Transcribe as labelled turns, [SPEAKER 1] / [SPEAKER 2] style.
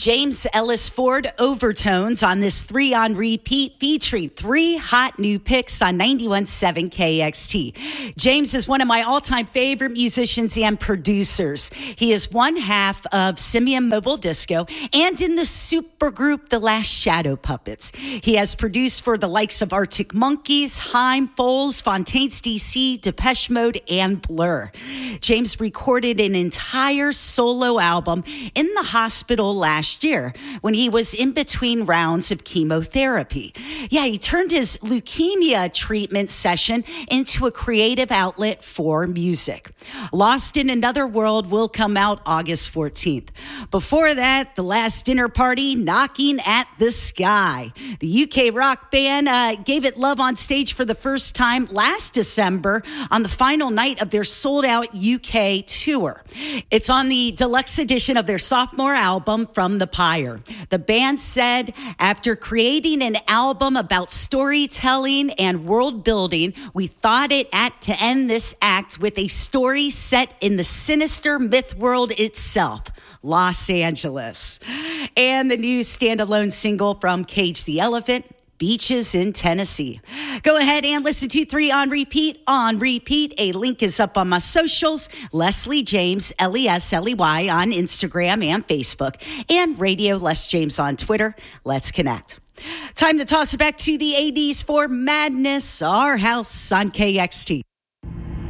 [SPEAKER 1] James Ellis Ford overtones on this 3 on repeat featuring 3 hot new picks on 91.7 KXT. James is one of my all-time favorite musicians and producers. He is one half of Simian Mobile Disco and in the supergroup The Last Shadow Puppets. He has produced for the likes of Arctic Monkeys, Haim, Foles, Fontaines DC, Depeche Mode, and Blur. James recorded an entire solo album in the hospital last year when he was in between rounds of chemotherapy. Yeah, he turned his leukemia treatment session into a creative outlet for music. Lost in Another World will come out August 14th. Before that, The Last Dinner Party, Knocking at the Sky. The UK rock band gave it love on stage for the first time last December on the final night of their sold-out UK tour. It's on the deluxe edition of their sophomore album, From the Pyre. The band said, after creating an album about storytelling and world building, we thought it had to end this act with a story set in the sinister myth world itself, Los Angeles. And the new standalone single from Cage the Elephant, Beaches in Tennessee. Go ahead and listen to 3 on repeat. On repeat, a link is up on my socials, Leslie James, Lesley on Instagram and Facebook, and Radio Les James on Twitter. Let's connect. Time to toss it back to the 80s for Madness, Our House on KXT.